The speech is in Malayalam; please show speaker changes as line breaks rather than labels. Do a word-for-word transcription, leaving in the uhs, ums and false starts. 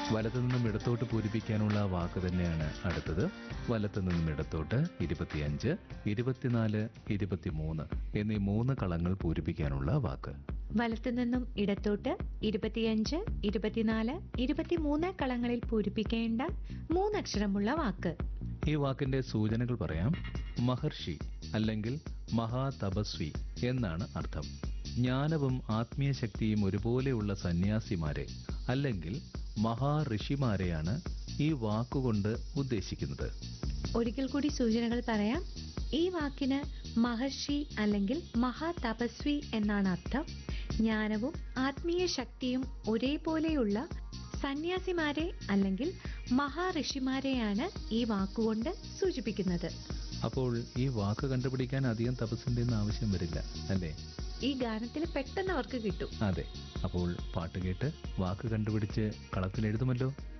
വലത്തു നിന്നും ഇടത്തോട്ട് പൂരിപ്പിക്കാനുള്ള വാക്ക് തന്നെയാണ് അടുത്തത്. വലത്തു നിന്നും ഇടത്തോട്ട് ഇരുപത്തിയഞ്ച്, ഇരുപത്തിനാല്, ഇരുപത്തിമൂന്ന് എന്നീ മൂന്ന് കളങ്ങൾ പൂരിപ്പിക്കാനുള്ള വാക്ക്.
വലത്തു നിന്നും ഇടത്തോട്ട് ഇരുപത്തിയഞ്ച്, ഇരുപത്തിനാല്, ഇരുപത്തിമൂന്ന് കളങ്ങളിൽ പൂരിപ്പിക്കേണ്ട മൂന്നക്ഷരമുള്ള വാക്ക്.
ഈ വാക്കിന്റെ സൂചനകൾ പറയാം. മഹർഷി അല്ലെങ്കിൽ മഹാതപസ്വി എന്നാണ് അർത്ഥം. ജ്ഞാനവും ആത്മീയ ശക്തിയും ഒരുപോലെയുള്ള സന്യാസിമാരെ അല്ലെങ്കിൽ മഹാഋഷിമാരെയാണ് ഈ വാക്കുകൊണ്ട് ഉദ്ദേശിക്കുന്നത്.
ഒരിക്കൽ കൂടി സൂചനകൾ പറയാം. ഈ വാക്കിന് മഹർഷി അല്ലെങ്കിൽ മഹാതപസ്വി എന്നാണ് അർത്ഥം. ജ്ഞാനവും ആത്മീയ ശക്തിയും ഒരേപോലെയുള്ള സന്യാസിമാരെ അല്ലെങ്കിൽ മഹാഋഷിമാരെയാണ് ഈ വാക്കുകൊണ്ട് സൂചിപ്പിക്കുന്നത്.
അപ്പോൾ ഈ വാക്ക് കണ്ടുപിടിക്കാൻ അധികം തപസ്സിന്റെ ഒന്നും ആവശ്യം വരില്ല അല്ലേ?
ഈ ഗാനത്തിൽ പെട്ടെന്ന് അവർക്ക് കിട്ടും.
അതെ. അപ്പോൾ പാട്ട് കേട്ട് വാക്ക് കണ്ടുപിടിച്ച് കളത്തിൽ എഴുതുമല്ലോ.